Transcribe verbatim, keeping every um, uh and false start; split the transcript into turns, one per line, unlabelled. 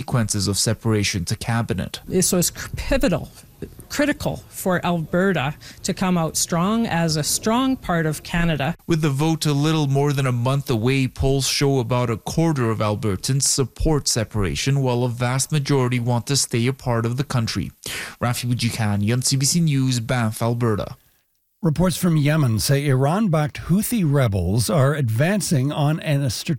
consequences of separation to Cabinet.
So it's pivotal, critical for Alberta to come out strong as a strong part of Canada.
With the vote a little more than a month away, polls show about a quarter of Albertans support separation, while a vast majority want to stay a part of the country. Rafi Boudjikanian, C B C News, Banff, Alberta.
Reports from Yemen say Iran-backed Houthi rebels are advancing on an